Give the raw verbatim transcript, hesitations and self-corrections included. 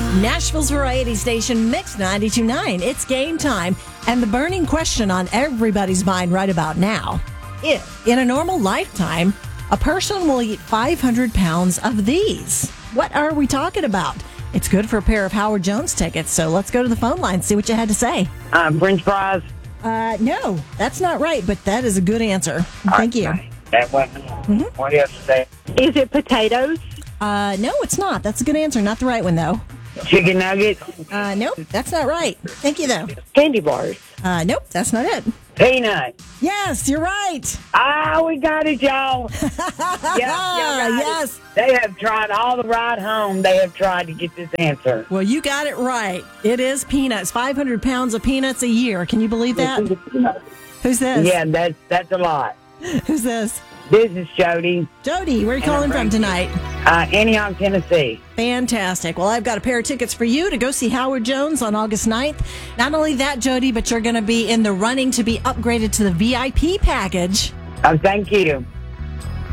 Nashville's variety station, Mix ninety-two point nine. It's game time. And the burning question on everybody's mind right about now, if in a normal lifetime, a person will eat five hundred pounds of these. What are we talking about? It's good for a pair of Howard Jones tickets. So let's go to the phone line, see what you had to say. Um, French fries. Uh, no, that's not right, but that is a good answer. Thank you. That wasn't. Mm-hmm. What else is that? Is it potatoes? Uh, no, it's not. That's a good answer. Not the right one, though. Chicken nuggets. Uh, nope, that's not right. Thank you, though. Candy bars. Uh, nope, that's not it. Peanut. Yes, you're right. Ah, we got it, y'all. Yep, y'all got yes. It. They have tried all the ride home. They have tried to get this answer. Well, you got it right. It is peanuts. five hundred pounds of peanuts a year. Can you believe that? Who's this? Yeah, that's, that's a lot. Who's this? This is Jody. Jody, where are you calling from tonight? Uh, Antioch, Tennessee. Fantastic. Well, I've got a pair of tickets for you to go see Howard Jones on August ninth. Not only that, Jody, but you're going to be in the running to be upgraded to the V I P package. Oh, thank you.